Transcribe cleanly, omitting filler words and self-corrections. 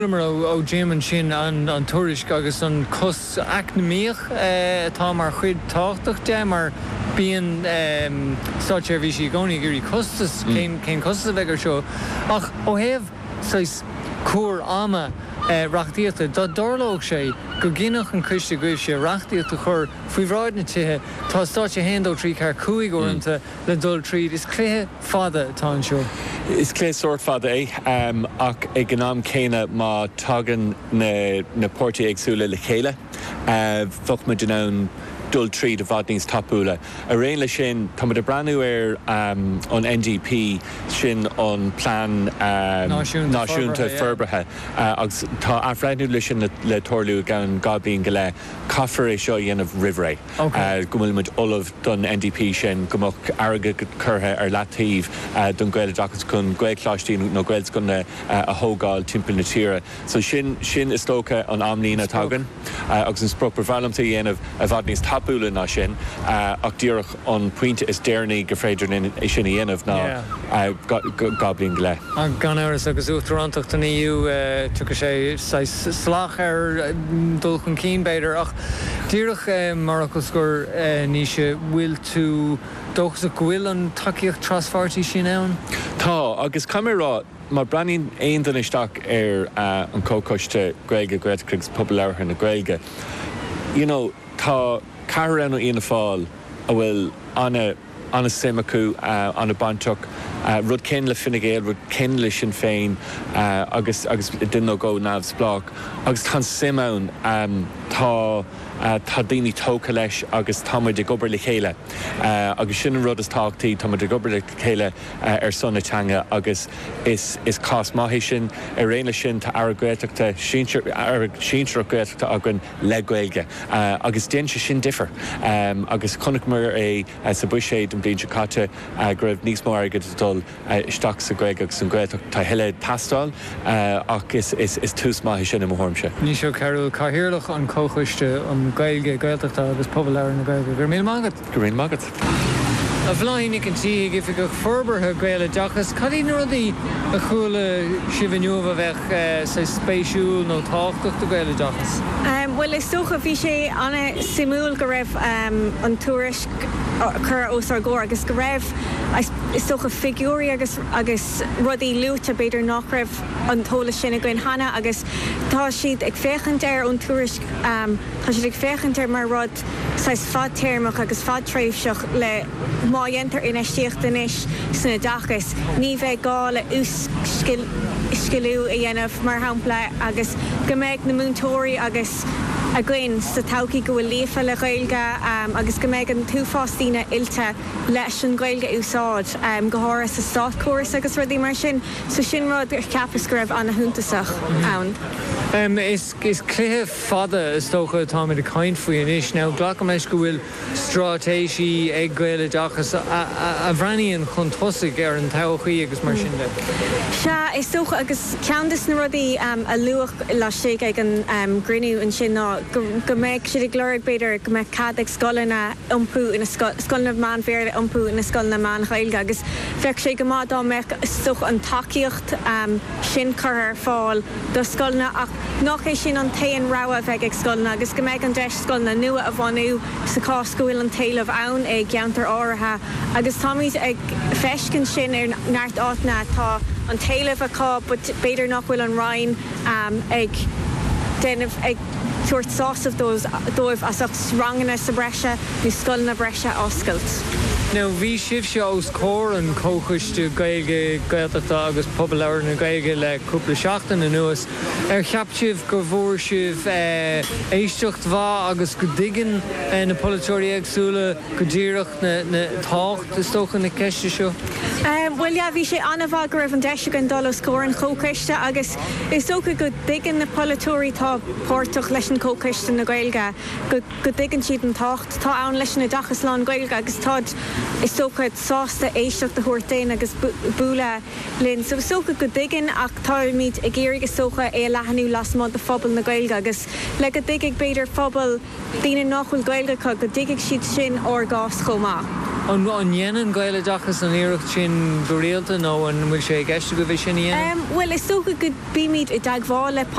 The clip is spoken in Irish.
ó Jaman sin an tuairis agus an cos acnamíoch tá mar chuid táchtach de mar bíon státe bhí sí gcónaí gurí costas cén costas bheith seo ach ó héamh sais cuar ama reachtaíochta dá dorlóg sé go gcinach an ciste goibh sé reachtaíochta chur faoi bhráid na tithe tá státe héandó trí car cuaig orintanta le dul tríd is cléthe fada atá an seo. Is clé sort fada ach ag gnám céine má tagan na pórtaí agsúla le chéile bhog me den dul tríd a bhd níos tapúla. A réon le sin tá de breanú an NDP sin an plán náisiúnta forbrethe agus tá afreidnú lei sin le torlú gan gabíon go le caafar é seo dhéanamh rihré. Go bhfuil muid olamh don NDP sin gomach airge curtha ar latíh don gcuil dachas chun gcuilchláistí nó gcuil gon a thógáil timpeall na tíre. So sin is tócha an amlína tagan agus an spropur bhhalamta dhéanamh a bhd níos tapúla ná sin ach díoch an puinte is déirnaí go féidir sin dhéanamh ná gablíon go le. An gan áras agus útarrántaach den EU tu sé slach ar dulchan cín beidir ach díoch mar agus gur níise bhfuil tú dóchas a bhfuil an takeíocht trasfartí sin ann? Tá agus camerará mar breanín aon den isteach ar an cócoiste Gaeilge Gaeltachtaigh populáirtha na Gaeilge. You know, tá Caran ó íana fáil a bhfuil anna simachú anna banteach rud cén le finnigéil rud cén le sin féin agus duine go nábs blog agus tá simán tá daoine tóca leis agus táid de gobar le chéile agus sin rud is táchtaí táid de gobar le chéile ar sonnatanga agus is cás maithé sin ar réile sin tá ar Gaeltachta sínsre Gaeltachta agan le Gaeilge agus déan se sin difer agus connic mar sa buiséid an bblin caite go raibh níos mó airgad dul isteach sa Gaeilge agus an Gaeltachta tá heile tastáil ach is tús maithé sin am thormse. Ní seo ceúil caihirirlach an cóchuiste an Gaeilge Gaeltachta agus populáir na Gaeilge. Gur míle mágad? Gur míle mágad. A bhláin ag an tí ag go forbartha Gaeile deachas cadí nó rudaí a chuala sibhniuh a bheith sa spéisiúil nó táchtach do Gaeile deachas? Well, is socha bhí sé anna simúil go raibh an tuairis chur os ar ggóir agus go raibh is socha figúí agus rudaí luúta beidir nach raibh an tóla sin a gcuin hana agus tá siad ag féchant ar an tuairis tá siad ag féchant ar mar rud sais fad téirmach agus fad tréimhseach le máhéantar inistíocht inis sanna dachas ní bheith gá le scileú a dhéanamh mar hampla agus go méid na múntóirí agus a gcuin sa taucaí go bhfuil líofa le Gaeilge agus go méid an túfástína ilte leis an Gaeilge úsáid go háir sa stát cuas agus rudaí mar sin so sin rud ar ceapas go raibh anna thúntaach ann. Is cléthe fada is tócha táid a caint faoin inis ná ghlacham leis go bhfuil strátéisí ag Gaeile deachas a bhreaníonn chun tosaigh ar an todhchaí agus mar sin le. Se is tócha agus ceantas na rudaí a luach leis ag an grinú an sin ná go méid siad ag glóir beidir go méid cad ag scolanna iompú ina scolanna man bhéir iompú ina scolanna man Gaeilge agus bheadh sé go má dá méid stoch an takeíocht sin chur fáil do scolanna ach nach é sin an taon rá bheith ag scolanna agus go méid an deis scolanna nua a bhanú sa cáscúil an talamh ann ag geantar áirithe agus táid ag feiscin sin ar neart áitna tá an talamh aá beidir nach bhfuil an rain ag déanamh ag tuairt sásamh dóibh as ranganna sa breise nó scolanna breise oscailt. Now, bhí sibh se os cór an cóchuiste Gaeilge Gaeltachta agus populáir na Gaeilge le cúpla seachtain na nuas ar cheapsibh go bhór sibh éisteacht bhá agus go dtigan na polytóirí agsúla go ddíireach na tácht is tócha na ceiste seo? Well, yeah, bhí sé anna bhá go raibh an deise an dul scór an cóchuiste agus is tócha go dtigan na polytóirí tá pórtach leis an cóchuiste na Gaeilge go dtigan siad an tácht tá ann leis na dachas lá Gaeilge agus tád is socha sásta éisteach de thuirtain agus búla linn. So socha go dtigan ach táimid a géir is socha é lehanú lasmá de phobal na Gaeilge agus le go dtigigh beidir phobal daoine nachhfuil Gaeilge go dtigigh siad sin ó gás chomá. An dhéanaan gaile dachas an iirecht sin go réalta nó an bhfuil sé gceiste go bhí sin dhéanaan? Well, is so go bíimiid I dagháil le